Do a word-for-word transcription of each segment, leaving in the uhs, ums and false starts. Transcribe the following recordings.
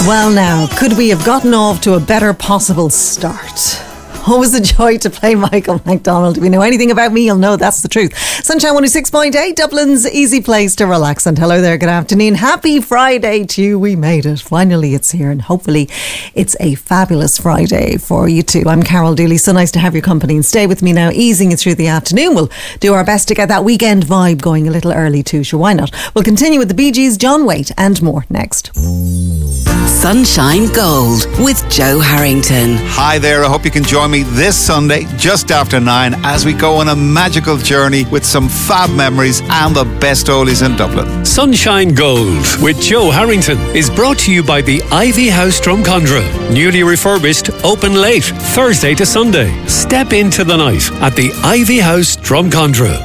Well now, could we have gotten off to a better possible start? Always a joy to play Michael McDonald. If you know anything about me, you'll know that's the truth. Sunshine one oh six point eight, Dublin's easy place to relax. And hello there, good afternoon. Happy Friday to you. We made it. Finally, it's here. And hopefully it's a fabulous Friday for you too. I'm Carol Dooley. So nice to have your company. And stay with me now, easing you through the afternoon. We'll do our best to get that weekend vibe going a little early too. Sure, why not? We'll continue with the Bee Gees, John Waite and more next. Sunshine Gold with Joe Harrington. Hi there, I hope you can join me this Sunday just after nine as we go on a magical journey with some fab memories and the best oldies in Dublin. Sunshine Gold with Joe Harrington is brought to you by the Ivy House Drumcondra. Newly refurbished, open late, Thursday to Sunday. Step into the night at the Ivy House Drumcondra.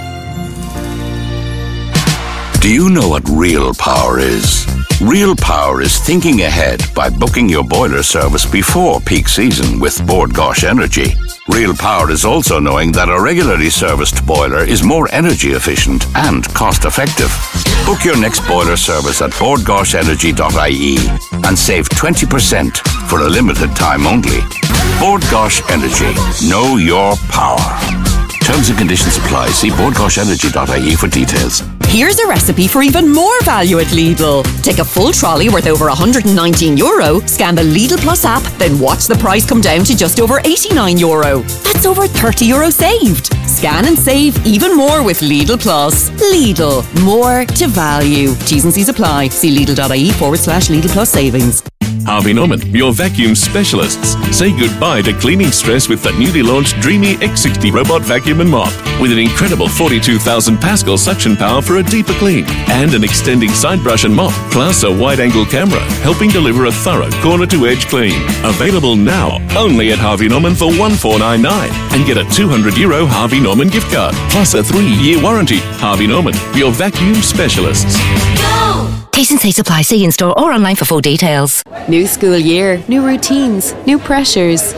Do you know what real power is? Real power is thinking ahead by booking your boiler service before peak season with Bord Gáis Energy. Real power is also knowing that a regularly serviced boiler is more energy efficient and cost effective. Book your next boiler service at bord gáis energy dot I E and save twenty percent for a limited time only. Bord Gáis Energy. Know your power. Terms and conditions apply. See bord gáis energy dot I E for details. Here's a recipe for even more value at Lidl. Take a full trolley worth over one hundred nineteen euro, scan the Lidl Plus app, then watch the price come down to just over eighty-nine euro. That's over thirty euro saved. Scan and save even more with Lidl Plus. Lidl, more to value. T's and C's apply. See Lidl dot I E forward slash Lidl Plus savings. Harvey Norman, your vacuum specialists. Say goodbye to cleaning stress with the newly launched Dreamy X sixty Robot Vacuum and Mop. With an incredible forty-two thousand Pascal suction power for a deeper clean. And an extending side brush and mop, plus a wide-angle camera, helping deliver a thorough corner-to-edge clean. Available now, only at Harvey Norman for one four nine nine. And get a two hundred euro Harvey Norman gift card, plus a three-year warranty. Harvey Norman, your vacuum specialists. Go! T's and C's apply. See in-store or online for full details. New school year, new routines, new pressures.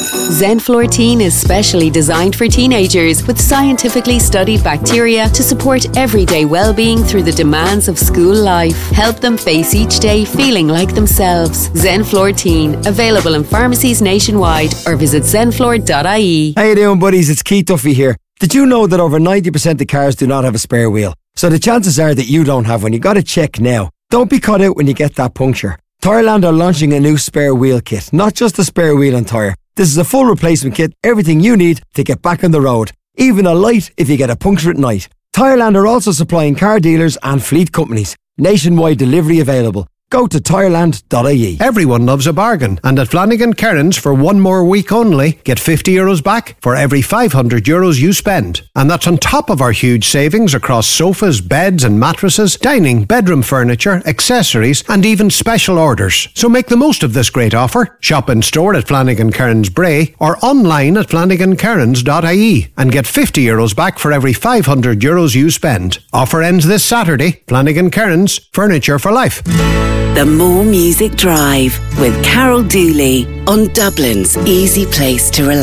Zenflortine is specially designed for teenagers with scientifically studied bacteria to support everyday well-being through the demands of school life. Help them face each day feeling like themselves. Zenflortine, available in pharmacies nationwide or visit zenflor dot I E. How you doing, buddies? It's Keith Duffy here. Did you know that over ninety percent of cars do not have a spare wheel? So the chances are that you don't have one. You got to check now. Don't be caught out when you get that puncture. Tyreland are launching a new spare wheel kit, not just a spare wheel and tyre. This is a full replacement kit, everything you need to get back on the road. Even a light if you get a puncture at night. Tyreland are also supplying car dealers and fleet companies. Nationwide delivery available. Go to tyreland dot I E. Everyone loves a bargain, and at Flanagan Kearns for one more week only, get fifty euros back for every five hundred euros you spend. And that's on top of our huge savings across sofas, beds and mattresses, dining, bedroom furniture, accessories and even special orders. So make the most of this great offer. Shop in store at Flanagan Kearns Bray or online at flanagan kearns dot I E and get fifty euros back for every five hundred euros you spend. Offer ends this Saturday. Flanagan Kearns, furniture for life. The More Music Drive with Carol Dooley on Dublin's easy place to relax.